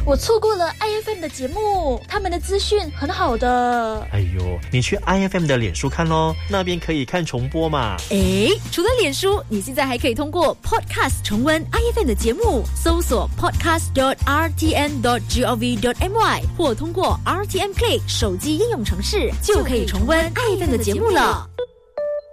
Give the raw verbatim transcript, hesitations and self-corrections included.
我错过了 I F M 的节目，他们的资讯很好的。 哎呦，你去 I F M 的脸书看咯，那边可以看重播嘛。 诶，除了脸书，你现在还可以通过 Podcast 重温 I F M 的节目，搜索 podcast dot r t n dot gov dot my 或通过 R T M Play 手机应用程式，就可以重温 I F M 的节目了。